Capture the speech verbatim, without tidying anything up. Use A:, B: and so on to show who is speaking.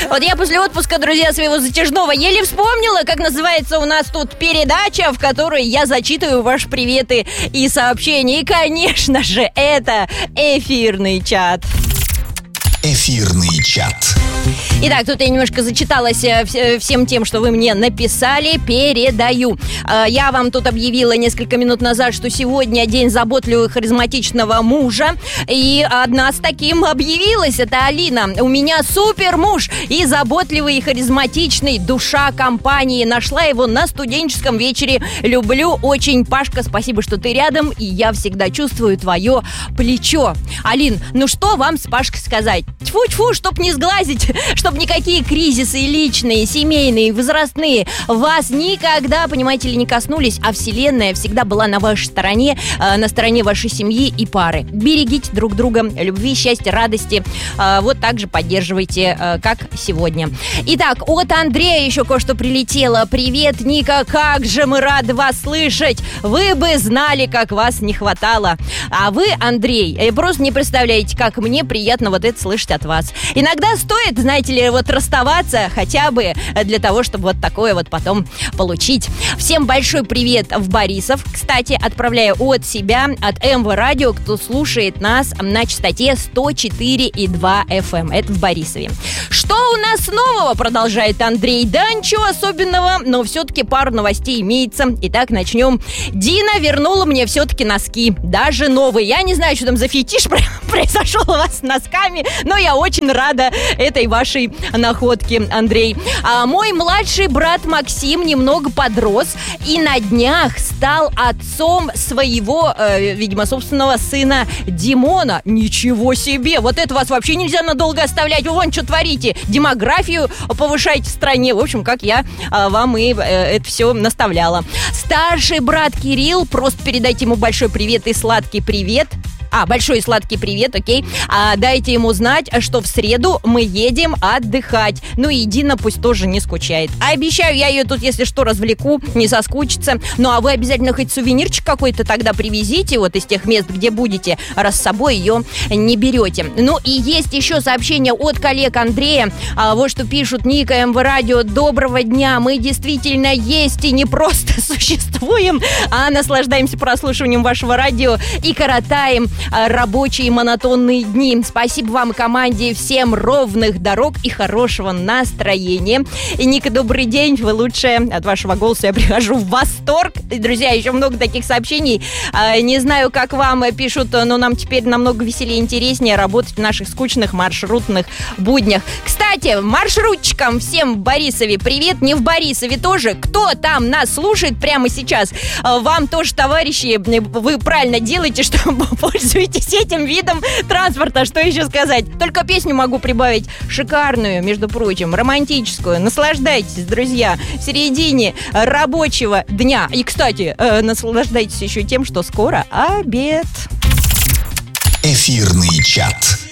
A: Вот я после отпуска, друзья, своего затяжного еле вспомнила, как называется у нас тут передача, в которой я зачитываю ваши приветы и сообщения. И, конечно же, это эфирный чат.
B: Эфирный чат.
A: Итак, тут я немножко зачиталась всем тем, что вы мне написали. Передаю. Я вам тут объявила несколько минут назад, что сегодня день заботливого и харизматичного мужа. И одна с таким объявилась. Это Алина. У меня супер муж и заботливый, и харизматичный. Душа компании. Нашла его на студенческом вечере. Люблю очень, Пашка. Спасибо, что ты рядом. И я всегда чувствую твое плечо. Алин, ну что вам с Пашкой сказать? Тьфу-тьфу, чтоб не сглазить, чтоб никакие кризисы личные, семейные, возрастные вас никогда, понимаете ли, не коснулись, а вселенная всегда была на вашей стороне, э, на стороне вашей семьи и пары. Берегите друг друга, любви, счастья, радости. Э, вот так же поддерживайте, э, как сегодня. Итак, от Андрея еще кое-что прилетело. Привет, Ника, как же мы рады вас слышать. Вы бы знали, как вас не хватало. А вы, Андрей, просто не представляете, как мне приятно вот это слышать от вас. Иногда стоит, знаете ли, вот расставаться хотя бы для того, чтобы вот такое вот потом получить. Всем большой привет в Борисов. Кстати, отправляю от себя, от эм вэ Радио, кто слушает нас на частоте сто четыре и два эф эм. Это в Борисове. Что у нас нового, продолжает Андрей? Да ничего особенного, но все-таки пару новостей имеется. Итак, начнем. Дина вернула мне все-таки носки. Даже новые. Я не знаю, что там за фетиш произошел у вас с носками, но я очень рада этой вашей находке, Андрей. А мой младший брат Максим немного подрос и на днях стал отцом своего, э, видимо, собственного сына Димона. Ничего себе! Вот это вас вообще нельзя надолго оставлять. Вы вон что творите. Демографию повышайте в стране. В общем, как я э, вам и э, это все наставляла. Старший брат Кирилл, просто передайте ему большой привет и сладкий привет. А, большой и сладкий привет, окей. А, дайте ему знать, что в среду мы едем отдыхать. Ну и Дина пусть тоже не скучает. А обещаю, я ее тут, если что, развлеку, не соскучится. Ну а вы обязательно хоть сувенирчик какой-то тогда привезите, вот из тех мест, где будете, раз с собой ее не берете. Ну и есть еще сообщение от коллег Андрея. А, вот что пишут: Ника, эм вэ Радио, доброго дня. Мы действительно есть и не просто существуем, а наслаждаемся прослушиванием вашего радио и коротаем рабочие монотонные дни. Спасибо вам и команде. Всем ровных дорог и хорошего настроения. И, Ника, добрый день. Вы лучшая. От вашего голоса я прихожу в восторг. И, друзья, еще много таких сообщений. Не знаю, как вам пишут, но нам теперь намного веселее и интереснее работать в наших скучных маршрутных буднях. Кстати, маршрутчикам всем в Борисове привет. Не в Борисове тоже. Кто там нас слушает прямо сейчас? Вам тоже, товарищи, вы правильно делаете, что пользуетесь этим видом транспорта. Что еще сказать? Только песню могу прибавить. Шикарную, между прочим, романтическую. Наслаждайтесь, друзья, в середине рабочего дня. И, кстати, э, наслаждайтесь еще тем, что скоро обед.
B: Эфирный чат.